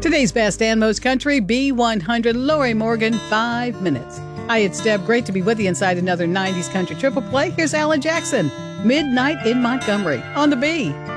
Today's best and most country, B100, Lori Morgan, 5 minutes. Hi, it's Deb. Great to be with you inside another 90s country triple play. Here's Alan Jackson, Midnight in Montgomery, on the B.